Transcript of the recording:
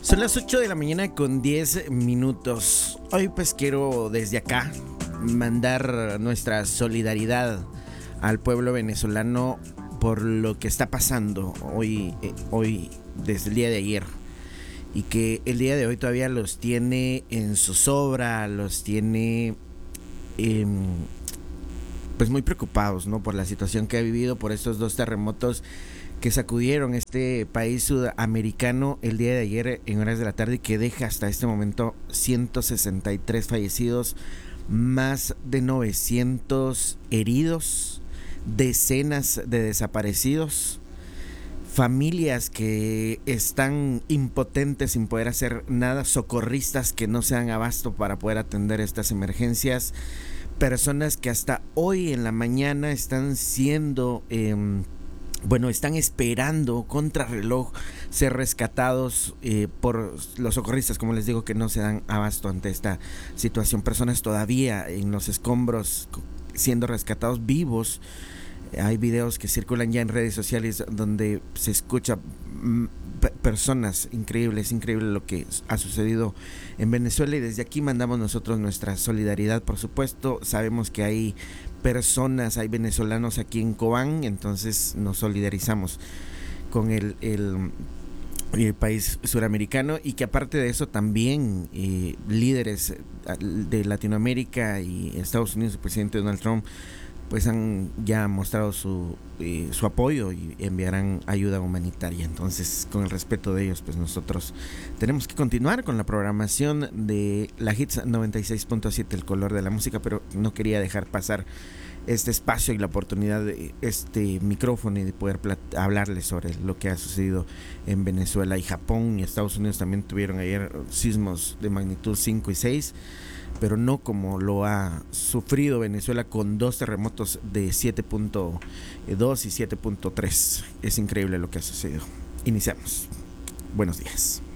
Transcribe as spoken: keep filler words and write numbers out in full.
Son las ocho de la mañana con diez minutos. Hoy pues quiero desde acá mandar nuestra solidaridad al pueblo venezolano por lo que está pasando hoy, eh, hoy desde el día de ayer. Y que el día de hoy todavía los tiene en zozobra, los tiene eh, pues muy preocupados, ¿no? Por la situación que ha vivido, por estos dos terremotos que sacudieron este país sudamericano el día de ayer en horas de la tarde y que deja hasta este momento ciento sesenta y tres fallecidos, más de novecientos heridos, decenas de desaparecidos, familias que están impotentes sin poder hacer nada, socorristas que no se dan abasto para poder atender estas emergencias, personas que hasta hoy en la mañana están siendo... Eh, Bueno, están esperando contrarreloj ser rescatados eh, por los socorristas, como les digo, que no se dan abasto ante esta situación. Personas todavía en los escombros siendo rescatados vivos. Hay videos que circulan ya en redes sociales donde se escucha p- personas increíbles, increíble lo que ha sucedido en Venezuela, y desde aquí mandamos nosotros nuestra solidaridad, por supuesto. Sabemos que hay personas, hay venezolanos aquí en Cobán, entonces nos solidarizamos con el, el, el país suramericano, y que aparte de eso también eh, líderes de Latinoamérica y Estados Unidos, el presidente Donald Trump, pues han ya mostrado su, eh, su apoyo y enviarán ayuda humanitaria. Entonces, con el respeto de ellos, pues nosotros tenemos que continuar con la programación de la Hits noventa y seis punto siete, el color de la música, pero no quería dejar pasar este espacio y la oportunidad de este micrófono y de poder plat- hablarles sobre lo que ha sucedido en Venezuela. Y Japón y Estados Unidos también tuvieron ayer sismos de magnitud cinco y seis, pero no como lo ha sufrido Venezuela, con dos terremotos de siete punto dos y siete punto tres. Es increíble lo que ha sucedido. Iniciamos. Buenos días.